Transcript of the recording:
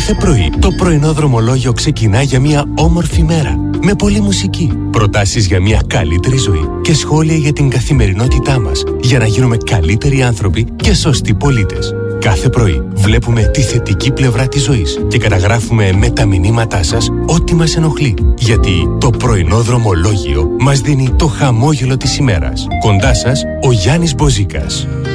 Κάθε πρωί το πρωινό δρομολόγιο ξεκινά για μια όμορφη μέρα. Με πολλή μουσική, προτάσεις για μια καλύτερη ζωή και σχόλια για την καθημερινότητά μας, για να γίνουμε καλύτεροι άνθρωποι και σωστοί πολίτες. Κάθε πρωί βλέπουμε τη θετική πλευρά της ζωής και καταγράφουμε με τα μηνύματά σας ό,τι μας ενοχλεί. Γιατί το πρωινό δρομολόγιο μας δίνει το χαμόγελο της ημέρας. Κοντά σας ο Γιάννης Μποζίκας.